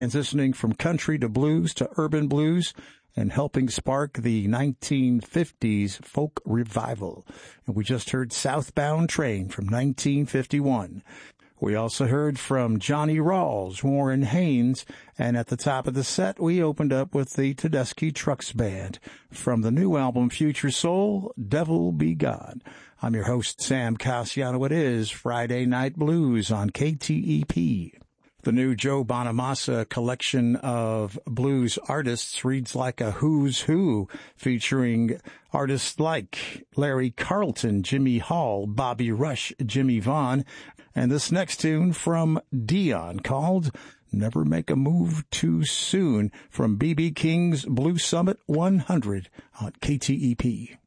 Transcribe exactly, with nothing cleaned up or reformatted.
transitioning from country to blues to urban blues and helping spark the nineteen fifties folk revival. And we just heard Southbound Train from nineteen fifty-one. We also heard from Johnny Rawls, Warren Haynes, and at the top of the set, we opened up with the Tedeschi Trucks Band from the new album Future Soul, Devil Be God. I'm your host, Sam Cassiano. It is Friday Night Blues on K T E P. The new Joe Bonamassa collection of blues artists reads like a who's who, featuring artists like Larry Carlton, Jimmy Hall, Bobby Rush, Jimmy Vaughn, and this next tune from Dion called Never Make a Move Too Soon from B B King's Blues Summit one hundred on K T E P.